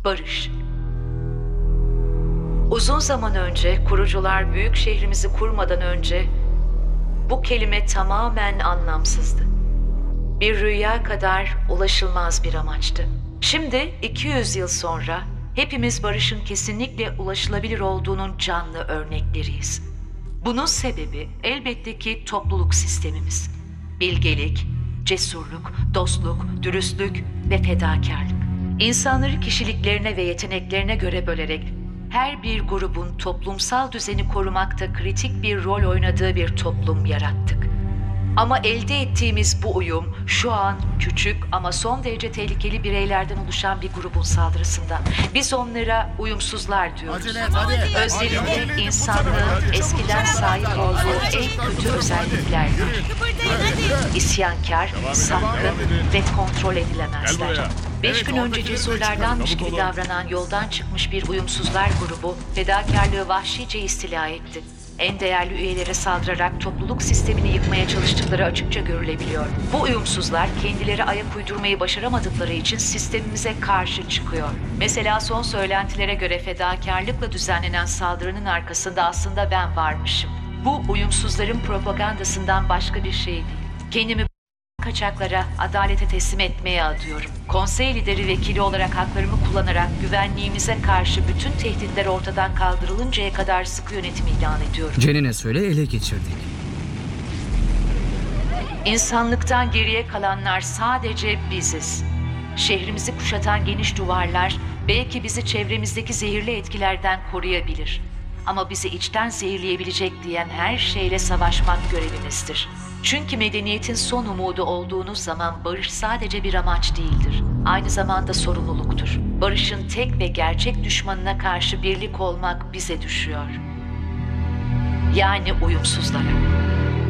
barış. Uzun zaman önce kurucular büyük şehrimizi kurmadan önce bu kelime tamamen anlamsızdı. Bir rüya kadar ulaşılmaz bir amaçtı. Şimdi 200 yıl sonra hepimiz barışın kesinlikle ulaşılabilir olduğunun canlı örnekleriyiz. Bunun sebebi elbette ki topluluk sistemimiz. Bilgelik, cesurluk, dostluk, dürüstlük ve fedakarlık. İnsanları kişiliklerine ve yeteneklerine göre bölerek her bir grubun toplumsal düzeni korumakta kritik bir rol oynadığı bir toplum yarattık. Ama elde ettiğimiz bu uyum şu an küçük ama son derece tehlikeli bireylerden oluşan bir grubun saldırısında. Biz onlara uyumsuzlar diyoruz. Acele et, hadi. Özlerinde insanlığın eskiden sahip olduğu en kötü özellikler var. İsyankar, sapkın ve kontrol edilemezler. 5 gün önce cesurlardanmış gibi davranan yoldan çıkmış bir uyumsuzlar grubu fedakarlığı vahşice istila etti. En değerli üyelere saldırarak topluluk sistemini yıkmaya çalıştıkları açıkça görülebiliyor. Bu uyumsuzlar kendileri ayak uydurmayı başaramadıkları için sistemimize karşı çıkıyor. Mesela son söylentilere göre fedakarlıkla düzenlenen saldırının arkasında aslında ben varmışım. Bu uyumsuzların propagandasından başka bir şey değil. Kendimi kaçaklara, adalete teslim etmeye adıyorum. Konsey lideri vekili olarak haklarımı kullanarak güvenliğimize karşı bütün tehditler ortadan kaldırılıncaya kadar sıkı yönetim ilan ediyorum. Cenine söyle, ele geçirdik. İnsanlıktan geriye kalanlar sadece biziz. Şehrimizi kuşatan geniş duvarlar belki bizi çevremizdeki zehirli etkilerden koruyabilir. Ama bizi içten zehirleyebilecek diyen her şeyle savaşmak görevimizdir. Çünkü medeniyetin son umudu olduğunuz zaman barış sadece bir amaç değildir. Aynı zamanda sorumluluktur. Barışın tek ve gerçek düşmanına karşı birlik olmak bize düşüyor. Yani uyumsuzlara.